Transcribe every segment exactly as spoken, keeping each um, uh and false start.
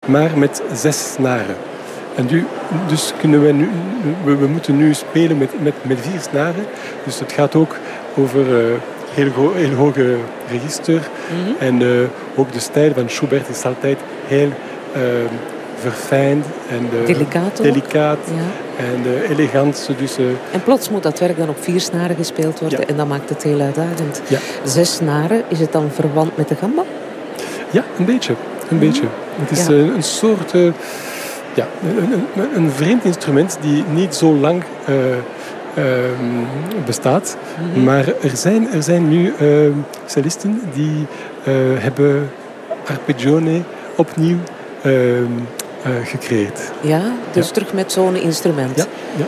maar met zes snaren. En nu, dus kunnen we, nu, we, we moeten nu spelen met, met, met vier snaren. Dus het gaat ook over uh, heel, ho- heel hoge register. Mm-hmm. En uh, ook de stijl van Schubert is altijd heel uh, verfijnd. En, uh, delicaat ook. Delicaat ja. en uh, elegant. Dus, uh, en plots moet dat werk dan op vier snaren gespeeld worden. Ja. En dat maakt het heel uitdagend. Ja. Zes snaren, is het dan verwant met de gamba? Ja, een beetje. Een mm-hmm. beetje. Het is ja. uh, een soort... Uh, Ja, een, een, een vreemd instrument die niet zo lang uh, uh, bestaat. Mm-hmm. Maar er zijn, er zijn nu uh, cellisten die uh, hebben arpeggione opnieuw uh, uh, gecreëerd. Ja, dus ja. terug met zo'n instrument. Ja, ja.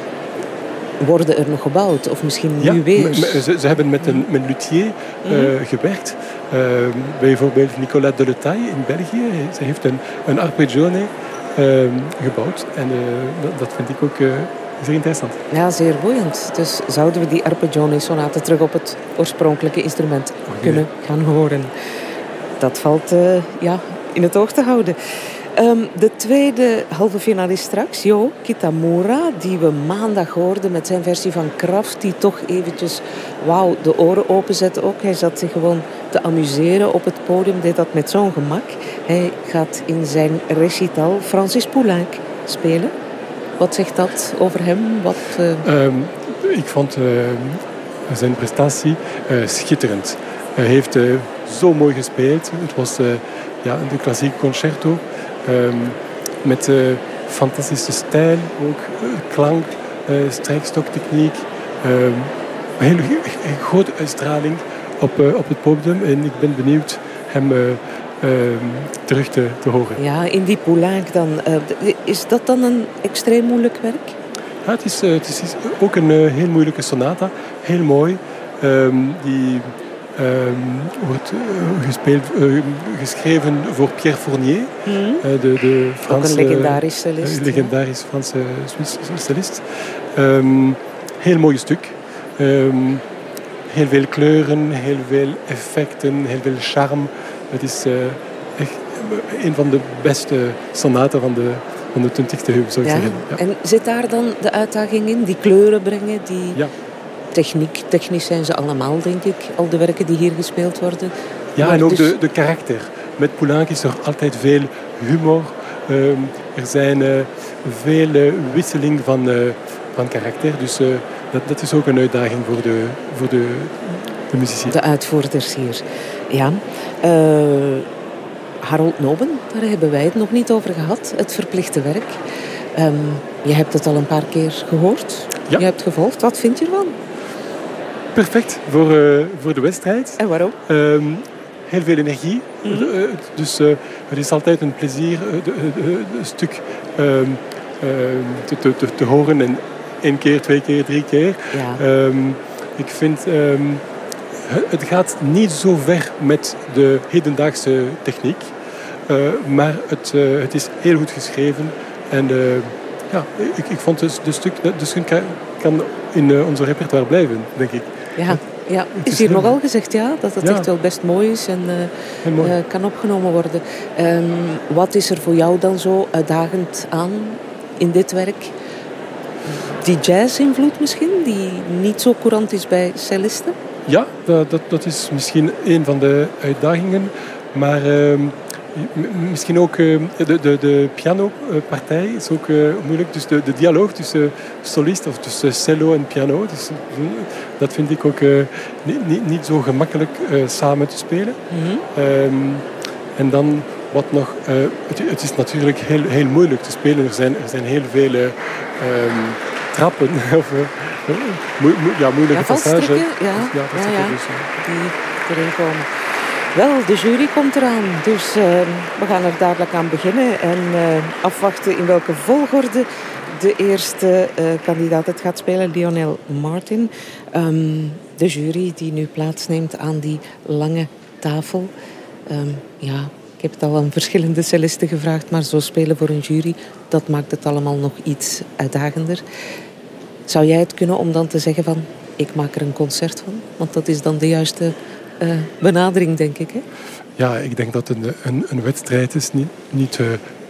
Worden er nog gebouwd? Of misschien ja, nu weer? M- m- ze, ze hebben met een met luthier uh, mm-hmm. gewerkt. Uh, bijvoorbeeld Nicolas Deletaille in België. Ze heeft een, een arpeggione Uh, gebouwd. En uh, dat, dat vind ik ook uh, zeer interessant. Ja, zeer boeiend. Dus zouden we die arpeggione-sonate terug op het oorspronkelijke instrument oh, kunnen ja. gaan horen. Dat valt uh, ja, in het oog te houden. Um, de tweede halve finalist straks, Jo Kitamura, die we maandag hoorden met zijn versie van Kraft, die toch eventjes, wauw, de oren openzette ook. Hij zat zich gewoon te amuseren op het podium, deed dat met zo'n gemak. Hij gaat in zijn recital Francis Poulenc spelen. Wat zegt dat over hem? Wat, uh... um, ik vond uh, zijn prestatie uh, schitterend. Hij heeft uh, zo mooi gespeeld. Het was uh, ja, een klassiek concerto. Um, met uh, fantastische stijl, ook uh, klank, uh, strijkstoktechniek. Um, een hele een grote uitstraling op, uh, op het podium. En ik ben benieuwd hem uh, uh, terug te, te horen. Ja, in die Poulenc dan. Uh, is dat dan een extreem moeilijk werk? Ja, het is, uh, het is ook een uh, heel moeilijke sonata. Heel mooi. Um, die... Um, wordt uh, gespeeld, uh, geschreven voor Pierre Fournier, mm-hmm. uh, de, de Franse, een legendarisch cellist. Uh, legendarisch Franse cellist. Um, heel mooi stuk. Um, heel veel kleuren, heel veel effecten, heel veel charme. Het is uh, echt een van de beste sonaten van de, van de twintigste eeuw, zou ik ja. zeggen. Ja. En zit daar dan de uitdaging in? Die kleuren brengen? Die... Ja. Techniek, technisch zijn ze allemaal, denk ik, al de werken die hier gespeeld worden. Ja, maar en ook dus... de, de karakter. Met Poulenc is er altijd veel humor. Um, er zijn uh, veel uh, wisseling van, uh, van karakter. Dus uh, dat, dat is ook een uitdaging voor de, voor de, de muzici. De uitvoerders hier. Ja. Uh, Harold Noben, daar hebben wij het nog niet over gehad. Het verplichte werk. Um, je hebt het al een paar keer gehoord. Ja. Je hebt gevolgd. Wat vind je ervan? Perfect voor, uh, voor de wedstrijd. En waarom? Um, heel veel energie. Mm-hmm. Uh, dus uh, het is altijd een plezier een stuk uh, uh, te, te, te, te horen. En één keer, twee keer, drie keer. Ja. Um, ik vind... Um, het gaat niet zo ver met de hedendaagse techniek. Uh, maar het, uh, het is heel goed geschreven. En uh, ja, ik, ik vond het de stuk, de stuk kan, kan in uh, onze repertoire blijven, denk ik. Ja, ja. Het is hier nogal gezegd, ja, dat het ja. echt wel best mooi is en uh, mooi. Uh, kan opgenomen worden. Um, wat is er voor jou dan zo uitdagend aan in dit werk? Die jazz-invloed misschien, die niet zo courant is bij cellisten? Ja, dat, dat, dat is misschien een van de uitdagingen. Maar uh, misschien ook uh, de, de, de pianopartij is ook uh, moeilijk. Dus de, de dialoog tussen solist of tussen cello en piano. Dus, dat vind ik ook uh, niet, niet, niet zo gemakkelijk uh, samen te spelen. Mm-hmm. Um, en dan wat nog... Uh, het, het is natuurlijk heel, heel moeilijk te spelen. Er zijn, er zijn heel veel uh, um, trappen of... Uh, Mo- mo- ja, moeilijke ja, passages. Ja, ja, ja, ja, dus, die erin komen. Wel, de jury komt eraan, dus uh, we gaan er dadelijk aan beginnen en uh, afwachten in welke volgorde de eerste uh, kandidaat het gaat spelen, Lionel Martin. Um, de jury die nu plaatsneemt aan die lange tafel. Um, ja, ik heb het al aan verschillende cellisten gevraagd, maar zo spelen voor een jury, dat maakt het allemaal nog iets uitdagender. Zou jij het kunnen om dan te zeggen van, ik maak er een concert van? Want dat is dan de juiste uh, benadering, denk ik, hè? Ja, ik denk dat een, een, een wedstrijd is niet, niet uh,